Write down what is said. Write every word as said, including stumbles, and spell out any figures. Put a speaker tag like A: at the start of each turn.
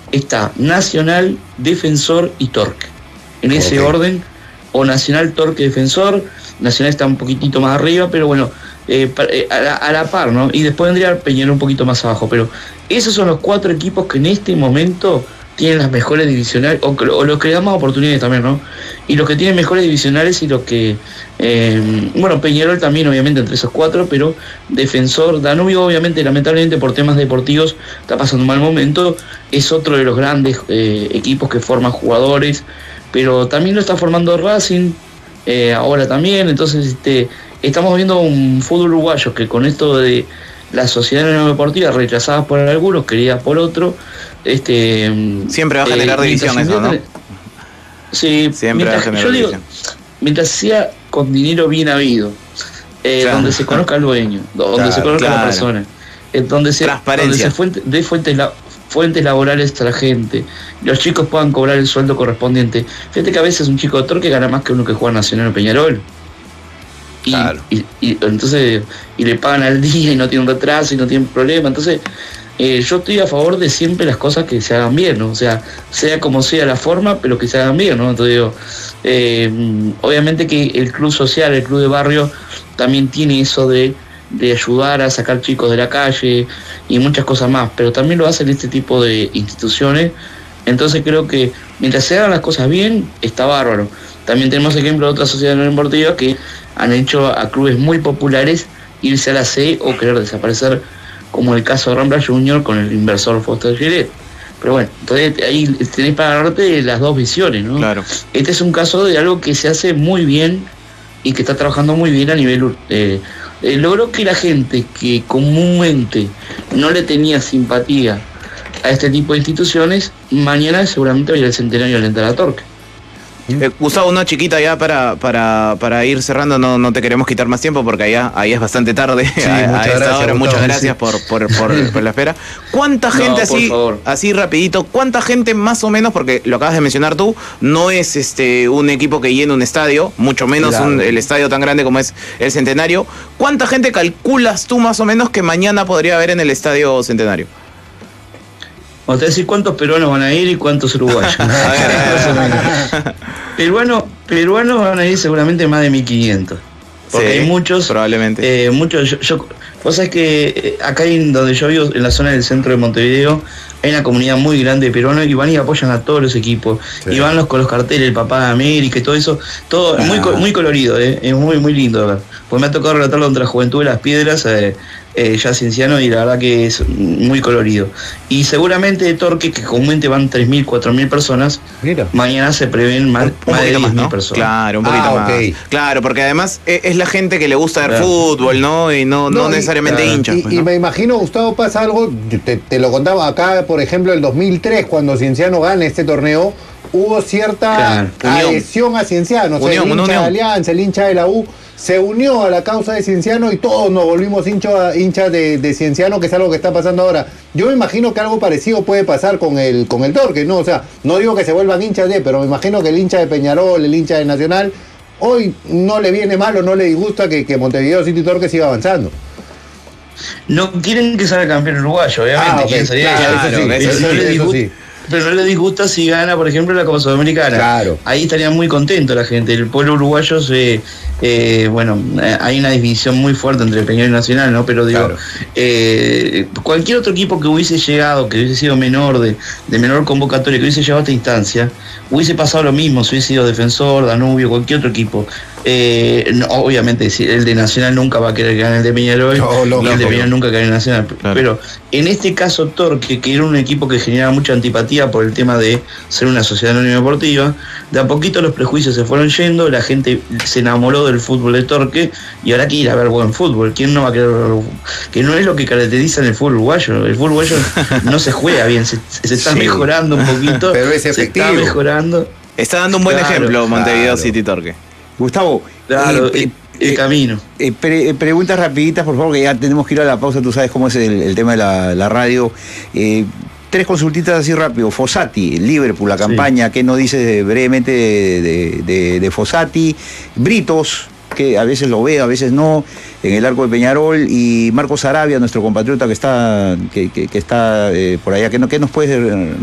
A: está Nacional, Defensor y Torque. En ese okay. orden, o Nacional, Torque, Defensor. Nacional está un poquitito más arriba, pero bueno, eh, a, la, a la par, ¿no? Y después vendría Peñarol un poquito más abajo, pero esos son los cuatro equipos que en este momento tienen las mejores divisionales, o, o los que le dan más oportunidades también, ¿no? Y los que tienen mejores divisionales y los que, eh, bueno, Peñarol también obviamente entre esos cuatro, pero Defensor, Danubio obviamente lamentablemente por temas deportivos está pasando un mal momento, es otro de los grandes eh, equipos que forman jugadores, pero también lo está formando Racing, eh, ahora también, entonces este, estamos viendo un fútbol uruguayo que con esto de la sociedad no deportiva rechazadas por algunos, queridas por otros, este
B: siempre va a generar eh, división eso, ¿no?
A: Sí,
B: siempre va a generar división. Digo,
A: mientras sea con dinero bien habido, eh, claro. donde se conozca al dueño, donde claro, se conozca claro. a la persona, eh, donde se, donde se fuente, dé fuentes, la, fuentes laborales a la gente, los chicos puedan cobrar el sueldo correspondiente. Fíjate que a veces un chico de Torque gana más que uno que juega Nacional o Peñarol. Y, claro. y, y entonces y le pagan al día y no tiene un retraso y no tiene problema. Entonces eh, yo estoy a favor de siempre las cosas que se hagan bien, ¿no? O sea, sea como sea la forma, pero que se hagan bien, ¿no? Entonces digo, eh, obviamente que el club social, el club de barrio también tiene eso de, de ayudar a sacar chicos de la calle y muchas cosas más, pero también lo hacen este tipo de instituciones. Entonces creo que mientras se hagan las cosas bien, está bárbaro. También tenemos ejemplos de otras sociedades no deportivas que han hecho a clubes muy populares irse a la C o querer desaparecer, como el caso de Rambla Junior con el inversor Foster Giret. Pero bueno, entonces ahí tenés para agarrarte las dos visiones, ¿no?
B: Claro.
A: Este es un caso de algo que se hace muy bien y que está trabajando muy bien a nivel... Eh, eh, logró que la gente que comúnmente no le tenía simpatía a este tipo de instituciones, mañana seguramente vaya al centenario alentar a Torque.
B: Eh, Gustavo, una chiquita ya para, para, para ir cerrando, no, no te queremos quitar más tiempo porque allá, ahí es bastante tarde.
C: Sí,
B: a,
C: muchas
B: a esta
C: gracias,
B: hora.
C: Gustavo,
B: Muchas
C: sí.
B: gracias por, por, por, por la espera. ¿Cuánta gente,
A: no,
B: así, así rapidito, cuánta gente más o menos, porque lo acabas de mencionar tú, no es este un equipo que llena un estadio, mucho menos claro. un, el estadio tan grande como es el Centenario? ¿Cuánta gente calculas tú más o menos que mañana podría haber en el Estadio Centenario?
A: Vamos a decir cuántos peruanos van a ir y cuántos uruguayos. a ver, a ver. Peruanos, peruanos van a ir seguramente más de mil quinientos. Porque sí, hay muchos.
B: Probablemente.
A: Eh, muchos. Yo, yo, vos sabés que acá en donde yo vivo, en la zona del centro de Montevideo, hay una comunidad muy grande de peruanos y van y apoyan a todos los equipos. Sí. Y van los, con los carteles, el Papá de América y todo eso. Todo ah. muy, muy colorido, eh, es muy, muy lindo de ver. Pues me ha tocado relatarlo contra la Juventud de las Piedras. Eh, Eh, ya Cienciano, y la verdad que es muy colorido. Y seguramente de Torque, que comúnmente van tres mil, cuatro mil personas, Mira. mañana se prevén más,
B: un,
A: más de diez mil
B: ¿no?
A: personas.
B: Claro, un poquito ah, más. Okay. Claro, porque además es la gente que le gusta ver claro. fútbol, ¿no? Y no, no, no necesariamente
C: y,
B: hinchas.
C: Y,
B: pues,
C: y
B: ¿no?
C: me imagino, Gustavo, pasa algo, te, te lo contaba acá, por ejemplo, el dos mil tres, cuando Cienciano gana este torneo, hubo cierta claro. adhesión a Cienciano. O sea,
B: unión,
C: el hincha
B: unión.
C: de Alianza, el hincha de la U, se unió a la causa de Cienciano y todos nos volvimos hinchas hincha de, de Cienciano, que es algo que está pasando ahora. Yo me imagino que algo parecido puede pasar con el con el Torque, ¿no? O sea, no digo que se vuelvan hinchas de, pero me imagino que el hincha de Peñarol, el hincha de Nacional, hoy no le viene mal o no le disgusta que, que Montevideo City Torque siga avanzando.
A: No quieren que salga campeón uruguayo, obviamente.
C: Ah, okay.
A: Quieren salir
C: claro,
A: claro,
C: eso sí,
A: eso,
C: eso,
A: no le
C: eso sí.
A: Pero no les disgusta si gana, por ejemplo, la Copa Sudamericana.
C: Claro.
A: Ahí estaría muy contento la gente. El pueblo uruguayo se, eh, bueno, hay una división muy fuerte entre Peñarol y Nacional, ¿no? Pero digo, claro. eh, cualquier otro equipo que hubiese llegado, que hubiese sido menor, de, de menor convocatoria, que hubiese llegado a esta instancia, hubiese pasado lo mismo, si hubiese sido Defensor, Danubio, cualquier otro equipo. Eh, no, obviamente, el de Nacional nunca va a querer ganar el de Peñarol, no, no, y el de Peñarol nunca cae en Nacional. Claro. Pero en este caso, Torque, que era un equipo que generaba mucha antipatía por el tema de ser una sociedad anónima deportiva, de a poquito los prejuicios se fueron yendo, la gente se enamoró del fútbol de Torque y ahora quiere ir a ver buen fútbol. ¿Quién no va a querer ver? Que no es lo que caracteriza en el fútbol uruguayo. El fútbol uruguayo no se juega bien, se, se está sí. mejorando un poquito.
C: Pero es efectivo.
A: Se está mejorando.
B: Está dando un buen claro, ejemplo Montevideo
C: claro.
B: City Torque.
D: Gustavo,
A: claro,
D: eh,
A: el, el
D: eh,
A: camino.
D: Eh, pre, preguntas rapiditas, por favor, que ya tenemos que ir a la pausa. Tú sabes cómo es el, el tema de la, la radio. Eh, tres consultitas así rápido. Fossati, Liverpool, la campaña, sí. ¿Qué nos dices brevemente de, de, de, de Fossati? Britos, que a veces lo ve, a veces no, en el arco de Peñarol, y Marcos Arabia, nuestro compatriota que está, que, que, que está eh, por allá. ¿Qué, no, qué nos puedes